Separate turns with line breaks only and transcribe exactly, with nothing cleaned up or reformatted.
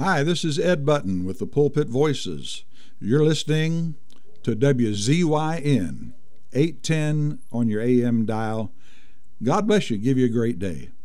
Hi, this is Ed Button with the Pulpit Voices. You're listening to W Z Y N, eight ten on your A M dial. God bless you. Give you a great day.